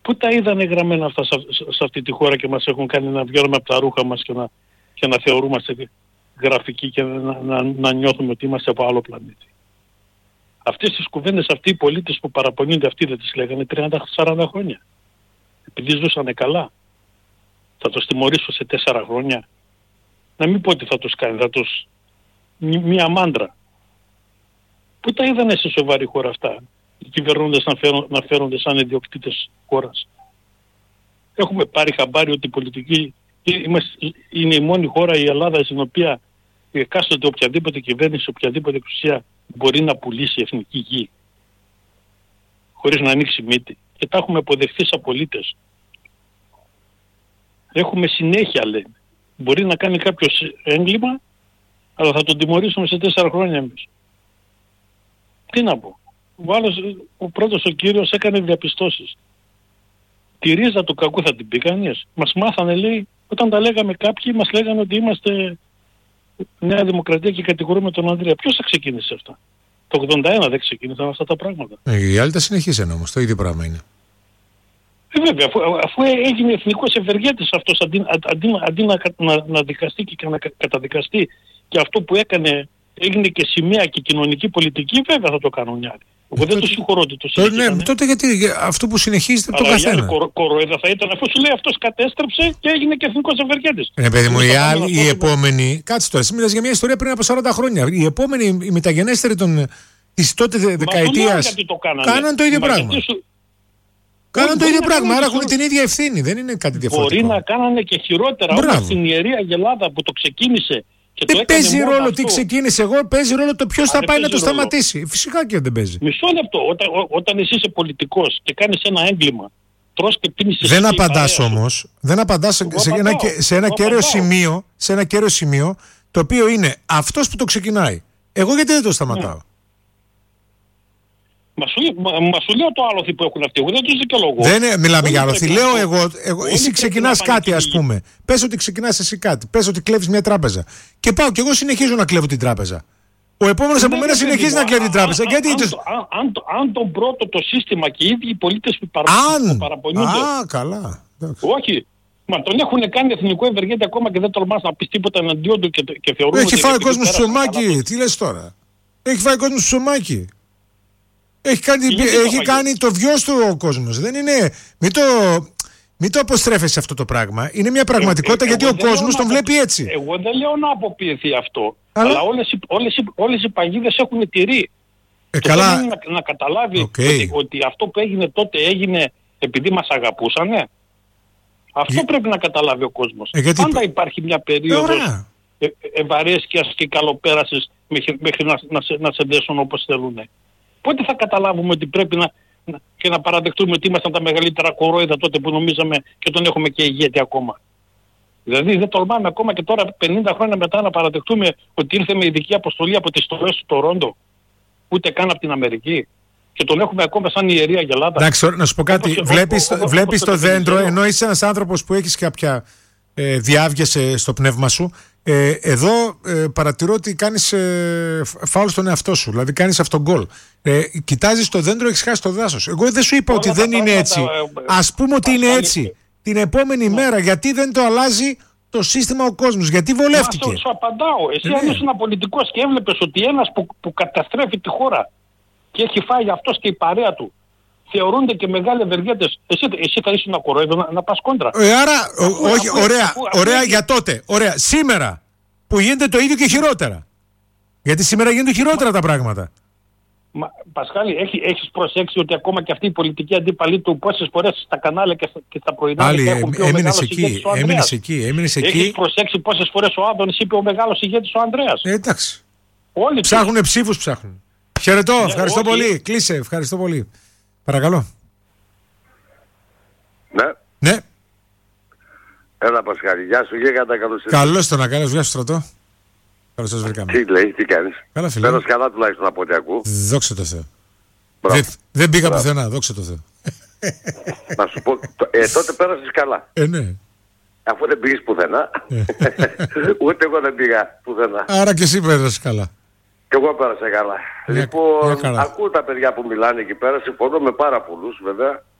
Πού τα είδανε γραμμένα αυτά σε αυτή τη χώρα και μας έχουν κάνει να βγαίνουμε από τα ρούχα μας και να θεωρούμαστε γραφικοί και να νιώθουμε ότι είμαστε από άλλο πλανήτη. Αυτές τις κουβέντες αυτοί οι πολίτες που παραπονιούνται, αυτοί δεν τις λέγανε 30-40 χρόνια. Επειδή ζούσανε καλά. Θα τους τιμωρήσω σε 4 χρόνια. Να μην πω ότι θα τους κάνει, θα τους... Μία μάντρα. Πού τα είδανε σε σοβαρή χώρα αυτά οι κυβερνώντες να φέρονται σαν ιδιοκτήτες χώρας? Έχουμε πάρει χαμπάρι ότι η πολιτική είναι η μόνη χώρα, η Ελλάδα, στην οποία εκάστοτε οποιαδήποτε κυβέρνηση, οποιαδήποτε εξουσία μπορεί να πουλήσει εθνική γη χωρίς να ανοίξει μύτη. Και τα έχουμε αποδεχθεί σαν πολίτες. Έχουμε συνέχεια, λένε. Μπορεί να κάνει κάποιος έγκλημα, αλλά θα τον τιμωρήσουμε σε 4 χρόνια εμείς. Τι να πω. Ο πρώτος ο κύριος έκανε διαπιστώσεις. Τη ρίζα του κακού θα την πει κανείς? Μας μάθανε, λέει, όταν τα λέγαμε κάποιοι, μας λέγανε ότι είμαστε Νέα Δημοκρατία και κατηγορούμε τον Ανδρέα. Ποιος θα ξεκίνησε αυτά? Το 81 δεν ξεκίνησαν αυτά τα πράγματα. Οι άλλοι τα συνεχίσαν όμως, το ίδιο πράγμα είναι. Βέβαια, αφού έγινε εθνικός ευεργέτης αυτός, αντί να δικαστεί και να καταδικαστεί, και αυτό που έκανε έγινε και σημαία και κοινωνική πολιτική, βέβαια θα το κάνουν οι άλλοι. Εγώ δεν το συγχωρώ ότι το συνεχίσανε. Ναι, τότε γιατί αυτό που συνεχίζεται το καθένα. Αλλά η άλλη κοροϊδά θα ήταν, αφού σου λέει αυτός κατέστρεψε και έγινε και εθνικός ευεργέτης. Παιδί μου, οι επόμενοι, κάτσε τώρα, εσύ μιλάς για μια ιστορία πριν από 40 χρόνια. Οι επόμενοι, οι μεταγενέστεροι της τότε δεκαετίας, κάναν το ίδιο πράγμα. Κάναν το ίδιο πράγμα, άρα έχουν την ίδια ευθύνη, δεν είναι κάτι διαφορετικό. Μπορεί να κάνανε και χειρότερα, όμως στην Ιερή Αγελάδα που το ξεκίνησε. Δεν παίζει ρόλο τι ξεκίνησε εγώ, παίζει ρόλο το ποιος θα πάει να το σταματήσει. Φυσικά και δεν παίζει. Μισό λεπτό, όταν εσύ είσαι πολιτικός και κάνεις ένα έγκλημα, τρως και πίνεις... Δεν απαντάς όμως, δεν απαντάς σε ένα κέριο σημείο, το οποίο είναι αυτός που το ξεκινάει. Εγώ γιατί δεν το σταματάω? Μα σου λέω το άλοθη που έχουν αυτοί, εγώ δεν τους δικαιολογώ. Δεν μιλάμε για άλοθη. Λέω εγώ, εσύ ξεκινάς κάτι, ας πούμε. Πες ότι ξεκινάς εσύ κάτι. Πες ότι κλέβεις μια τράπεζα. Και πάω και εγώ συνεχίζω να κλέβω την τράπεζα. Ο επόμενος από μένα συνεχίζει να κλέβει την τράπεζα. Αν τον πρώτο το σύστημα και οι ίδιοι οι πολίτες που παραπονιούνται. Καλά. Όχι. Μα τον έχουν κάνει εθνικό ευεργέτη ακόμα και δεν τολμάς να πεις τίποτα εναντίον του και θεωρούν. Έχει φάει ο κόσμος στο ψωμάκι. Τι λες τώρα? Έχει φάει ο κόσμος στο ψωμάκι. Έχει κάνει το βιός του ο κόσμος. Δεν είναι... Μην το αποστρέφεσαι αυτό το πράγμα. Είναι μια πραγματικότητα γιατί ο κόσμος τον βλέπει έτσι. Εγώ δεν λέω να αποποιηθεί αυτό. Αλλά όλες οι παγίδες έχουν τηρεί. Καλά. Είναι να καταλάβει ότι αυτό που έγινε τότε έγινε επειδή μας αγαπούσανε. Αυτό πρέπει να καταλάβει ο κόσμος. Πάντα υπάρχει μια περίοδος ευαρέσκειας και καλοπέρασης μέχρι να σε δέσουν όπως θέλουν. Πότε θα καταλάβουμε ότι πρέπει και να παραδεχτούμε ότι ήμασταν τα μεγαλύτερα κορόιδα τότε που νομίζαμε και τον έχουμε και ηγέτη ακόμα? Δηλαδή δεν τολμάμε ακόμα και τώρα 50 χρόνια μετά να παραδεχτούμε ότι ήρθε με ειδική αποστολή από τις στολές του Τορόντο, ούτε καν από την Αμερική, και τον έχουμε ακόμα σαν Ιερή Αγελάδα. Εντάξει, να σου πω κάτι. Βλέπεις το δέντρο, ενώ είσαι ένας άνθρωπος που έχεις κάποια διάβγεσαι στο πνεύμα σου. Εδώ παρατηρώ ότι κάνεις φάουλ στον εαυτό σου, δηλαδή κάνεις αυτόν γκολ. Κοιτάζεις το δέντρο, έχεις χάσει το δάσος. Εγώ δεν σου είπα ότι δεν είναι έτσι. Ας πούμε ότι είναι έτσι. Την επόμενη μέρα, γιατί δεν το αλλάζει το σύστημα ο κόσμος? Γιατί βολεύτηκε? Σου απαντάω. Εσύ αν είσαι ένα πολιτικός και έβλεπες ότι ένας που καταστρέφει τη χώρα και έχει φάει αυτός και η παρέα του θεωρούνται και μεγάλοι ευεργέτες, εσύ θα είσαι ένα κορόιδο να πας κόντρα. Άρα, όχι, ωραία για τότε. Ωραία, σήμερα που γίνεται το ίδιο και χειρότερα. Γιατί σήμερα γίνονται χειρότερα τα πράγματα. Πασχάλη, έχεις προσέξει ότι ακόμα και αυτή η πολιτική αντίπαλοι του πόσες φορές στα κανάλια και στα πρωινά έχουν πει ο μεγάλος ηγέτης ο Ανδρέας? Έχεις προσέξει πόσες φορές ο Άδωνης είπε ο μεγάλος ηγέτης ο Ανδρέας? Εντάξει. Όλοι ψάχνουνε ψήφους ψάχνουν. Χαιρετώ, ευχαριστώ πολύ. Κλείσε, ευχαριστώ πολύ. Παρακαλώ. Ναι. Έλα Πασχάλη, γεια σου Γίγαντα, καλώς ήρθες. Καλώς το να κάνεις, γεια σου Στρατό. Καλώς σας βρήκαμε. Τι λέει, τι κάνεις? Καλά φίλε. Πέρας καλά τουλάχιστον από ό,τι ακούω. Δόξα τω Θεώ. Δεν πήγα πουθενά, δόξα τω Θεώ. Να σου πω, τότε πέρασες καλά. Ναι. Αφού δεν πήγες πουθενά, ούτε εγώ δεν πήγα πουθενά. Άρα και εσύ πέρασες καλά. Και εγώ πέρασα καλά. Λοιπόν, ακούω τα παιδιά που μιλάνε εκεί πέρα, συμφωνώ με πάρα πολλούς βέβαια.